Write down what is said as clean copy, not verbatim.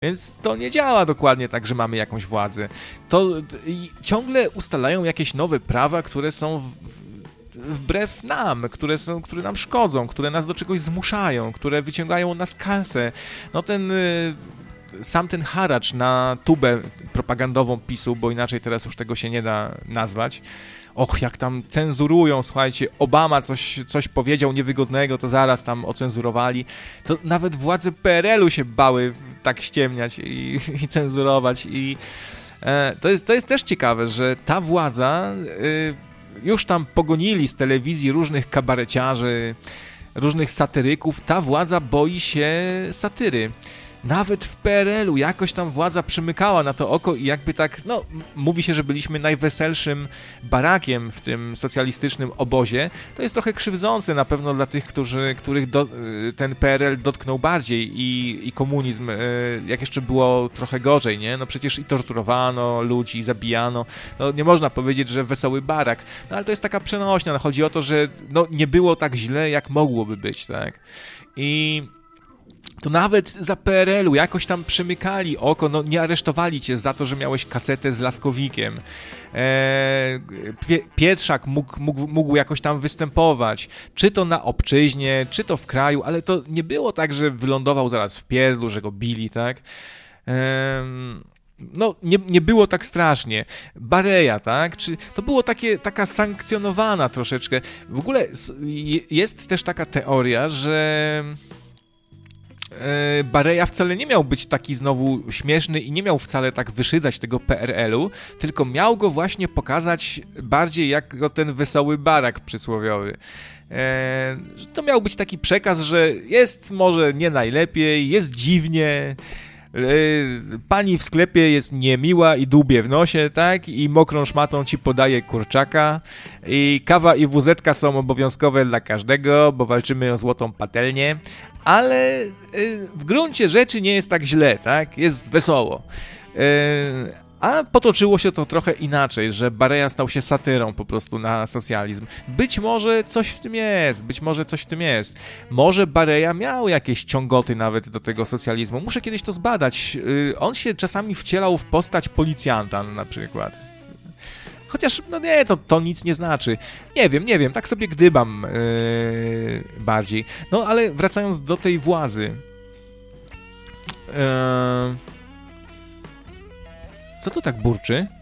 Więc to nie działa dokładnie tak, że mamy jakąś władzę. I ciągle ustalają jakieś nowe prawa, które są wbrew nam, które nam szkodzą, które nas do czegoś zmuszają, które wyciągają od nas kasę. No sam ten haracz na tubę propagandową PiS-u, bo inaczej teraz już tego się nie da nazwać. Och, jak tam cenzurują, słuchajcie, Obama coś powiedział niewygodnego, to zaraz tam ocenzurowali. To nawet władze PRL-u się bały tak ściemniać i cenzurować. I to jest też ciekawe, że ta władza już tam pogonili z telewizji różnych kabareciarzy, różnych satyryków. Ta władza boi się satyry. Nawet w PRL-u jakoś tam władza przymykała na to oko i jakby tak, no, mówi się, że byliśmy najweselszym barakiem w tym socjalistycznym obozie. To jest trochę krzywdzące na pewno dla tych, których ten PRL dotknął bardziej i komunizm, jak jeszcze było trochę gorzej, nie? No przecież i torturowano ludzi, i zabijano. No nie można powiedzieć, że wesoły barak. No ale to jest taka przenośnia. No, chodzi o to, że no, nie było tak źle, jak mogłoby być, tak? I to nawet za PRL-u jakoś tam przymykali oko, no nie aresztowali cię za to, że miałeś kasetę z Laskowikiem. Pietrzak mógł jakoś tam występować, czy to na obczyźnie, czy to w kraju, ale to nie było tak, że wylądował zaraz w pierdlu, że go bili, tak? No, nie było tak strasznie. Bareja, tak? To było taka sankcjonowana troszeczkę. W ogóle jest też taka teoria, że Bareja wcale nie miał być taki znowu śmieszny i nie miał wcale tak wyszydzać tego PRL-u, tylko miał go właśnie pokazać bardziej jako ten wesoły barak przysłowiowy. To miał być taki przekaz, że jest może nie najlepiej, jest dziwnie, pani w sklepie jest niemiła i dłubie w nosie, tak? I mokrą szmatą ci podaje kurczaka i kawa i wuzetka są obowiązkowe dla każdego, bo walczymy o złotą patelnię, ale w gruncie rzeczy nie jest tak źle, tak? Jest wesoło. A potoczyło się to trochę inaczej, że Bareja stał się satyrą po prostu na socjalizm. Być może coś w tym jest. Może Bareja miał jakieś ciągoty nawet do tego socjalizmu. Muszę kiedyś to zbadać. On się czasami wcielał w postać policjanta na przykład. Chociaż, no nie, to nic nie znaczy. Nie wiem, tak sobie gdybam bardziej. No ale wracając do tej władzy. Co to tak burczy?